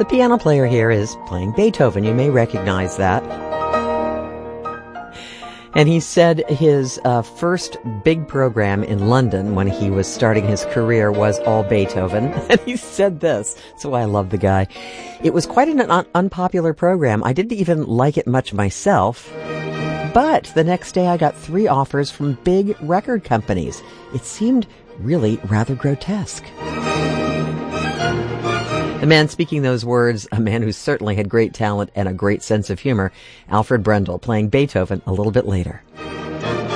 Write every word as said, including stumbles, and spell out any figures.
The piano player here is playing Beethoven. You may recognize that. And he said his uh, first big program in London when he was starting his career was all Beethoven. And he said this. That's why I love the guy. It was quite an un- unpopular program. I didn't even like it much myself. But the next day I got three offers from big record companies. It seemed really rather grotesque. The man speaking those words, a man who certainly had great talent and a great sense of humor, Alfred Brendel, playing Beethoven a little bit later.